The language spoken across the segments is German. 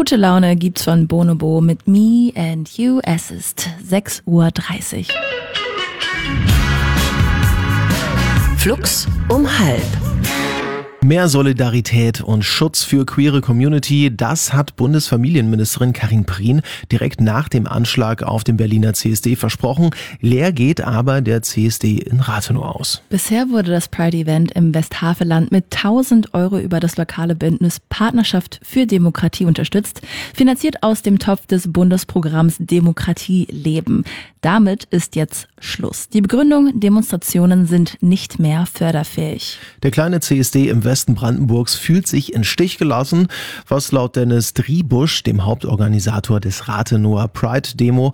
Gute Laune gibt's von Bonobo mit Me and You. Es ist 6:30 Uhr. Flux um 12:30. Mehr Solidarität und Schutz für queere Community, das hat Bundesfamilienministerin Karin Prien direkt nach dem Anschlag auf den Berliner CSD versprochen. Leer geht aber der CSD in Rathenow aus. Bisher wurde das Pride-Event im Westhaveland mit 1.000 Euro über das lokale Bündnis Partnerschaft für Demokratie unterstützt, finanziert aus dem Topf des Bundesprogramms Demokratie leben. Damit ist jetzt Schluss. Die Begründung: Demonstrationen sind nicht mehr förderfähig. Der kleine CSD im Westen Brandenburgs fühlt sich in Stich gelassen, was laut Dennis Driebusch, dem Hauptorganisator des Rathenower Pride-Demo,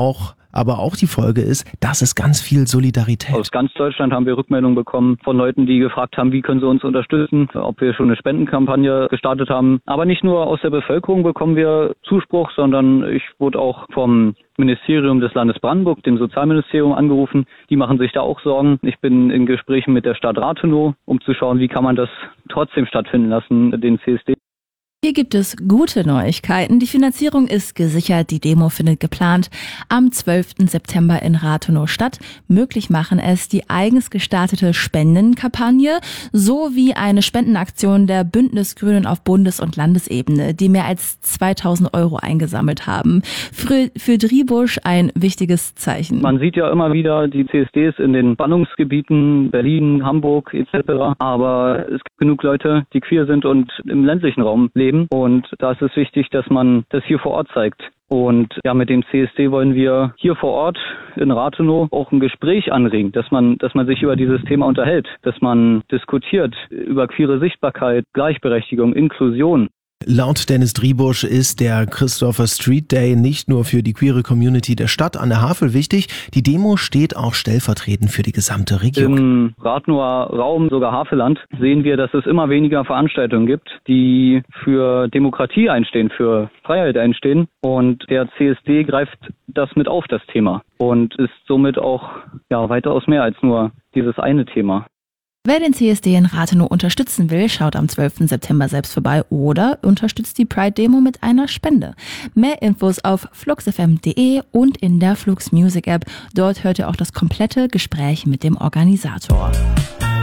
aber auch die Folge ist, dass es ganz viel Solidarität. Aus ganz Deutschland haben wir Rückmeldungen bekommen von Leuten, die gefragt haben, wie können sie uns unterstützen, ob wir schon eine Spendenkampagne gestartet haben. Aber nicht nur aus der Bevölkerung bekommen wir Zuspruch, sondern ich wurde auch vom Ministerium des Landes Brandenburg, dem Sozialministerium, angerufen. Die machen sich da auch Sorgen. Ich bin in Gesprächen mit der Stadt Rathenow, um zu schauen, wie kann man das trotzdem stattfinden lassen, den CSD. Hier gibt es gute Neuigkeiten. Die Finanzierung ist gesichert. Die Demo findet geplant am 12. September in Rathenow statt. Möglich machen es die eigens gestartete Spendenkampagne sowie eine Spendenaktion der Bündnisgrünen auf Bundes- und Landesebene, die mehr als 2.000 Euro eingesammelt haben. Für Driebusch ein wichtiges Zeichen. Man sieht ja immer wieder die CSDs in den Ballungsgebieten Berlin, Hamburg etc. Aber es gibt genug Leute, die queer sind und im ländlichen Raum leben. Und da ist es wichtig, dass man das hier vor Ort zeigt. Und ja, mit dem CSD wollen wir hier vor Ort in Rathenow auch ein Gespräch anregen, dass man sich über dieses Thema unterhält, dass man diskutiert über queere Sichtbarkeit, Gleichberechtigung, Inklusion. Laut Dennis Driebusch ist der Christopher Street Day nicht nur für die queere Community der Stadt an der Havel wichtig, die Demo steht auch stellvertretend für die gesamte Region. Im Rathenower Raum, sogar Havelland, sehen wir, dass es immer weniger Veranstaltungen gibt, die für Demokratie einstehen, für Freiheit einstehen. Und der CSD greift das mit auf, das Thema, und ist somit auch weitaus mehr als nur dieses eine Thema. Wer den CSD in Rathenow unterstützen will, schaut am 12. September selbst vorbei oder unterstützt die Pride-Demo mit einer Spende. Mehr Infos auf fluxfm.de und in der Flux Music App. Dort hört ihr auch das komplette Gespräch mit dem Organisator.